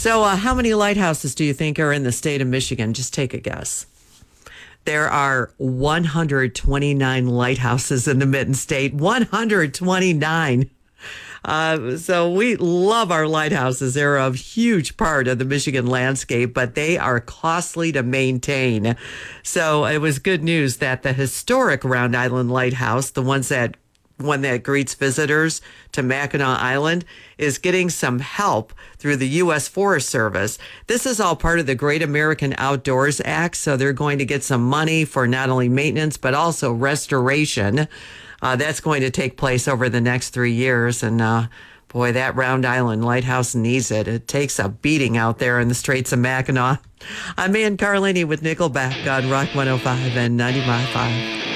So, how many lighthouses do you think are in the state of Michigan? Just take a guess. There are 129 lighthouses in the Mitten State. 129. So we love our lighthouses. They're a huge part of the Michigan landscape, but they are costly to maintain. So it was good news that the historic Round Island Lighthouse, the one that greets visitors to Mackinac Island, is getting some help through the U.S. Forest Service. This is all part of the Great American Outdoors Act, so they're going to get some money for not only maintenance, but also restoration. That's going to take place over the next 3 years, and boy, that Round Island Lighthouse needs it. It takes a beating out there in the Straits of Mackinac. I'm Ann Carlini with Nickelback on Rock 105 and 95.5.